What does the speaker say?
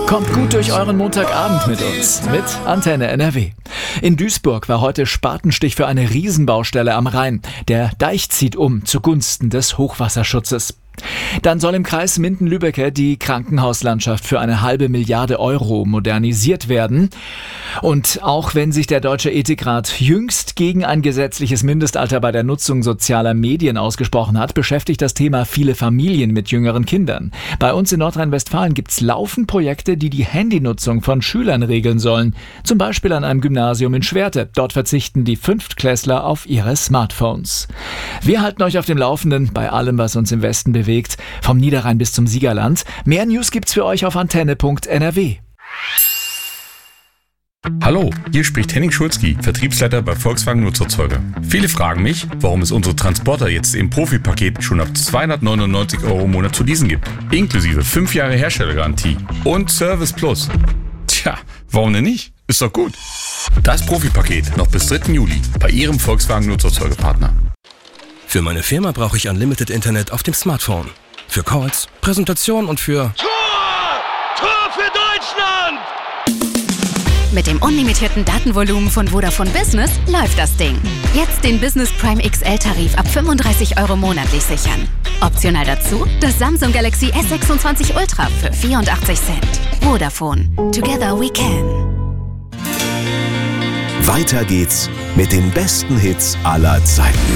Kommt gut durch euren Montagabend mit uns, mit Antenne NRW. In Duisburg war heute Spatenstich für eine Riesenbaustelle am Rhein. Der Deich zieht um zugunsten des Hochwasserschutzes. Dann soll im Kreis Minden-Lübbecke die Krankenhauslandschaft für 1,5 Milliarde Euro modernisiert werden. Und auch wenn sich der Deutsche Ethikrat jüngst gegen ein gesetzliches Mindestalter bei der Nutzung sozialer Medien ausgesprochen hat, beschäftigt das Thema viele Familien mit jüngeren Kindern. Bei uns in Nordrhein-Westfalen gibt's laufend Projekte, die die Handynutzung von Schülern regeln sollen. Zum Beispiel an einem Gymnasium in Schwerte. Dort verzichten die Fünftklässler auf ihre Smartphones. Wir halten euch auf dem Laufenden bei allem, was uns im Westen bewegt. Vom Niederrhein bis zum Siegerland. Mehr News gibt's für euch auf antenne.nrw. Hallo, hier spricht Henning Schulzki, Vertriebsleiter bei Volkswagen Nutzerzeuger. Viele fragen mich, warum es unsere Transporter jetzt im Profipaket schon ab 299 € im Monat zu leasen gibt. Inklusive 5 Jahre Herstellergarantie und Service Plus. Tja, warum denn nicht? Ist doch gut. Das Profipaket noch bis 3. Juli bei Ihrem Volkswagen Nutzerzeugerpartner. Für meine Firma brauche ich Unlimited Internet auf dem Smartphone. Für Calls, Präsentationen und für... Tor für Deutschland! Mit dem unlimitierten Datenvolumen von Vodafone Business läuft das Ding. Jetzt den Business Prime XL-Tarif ab 35 € monatlich sichern. Optional dazu das Samsung Galaxy S26 Ultra für 84 Cent. Vodafone. Together we can. Weiter geht's mit den besten Hits aller Zeiten.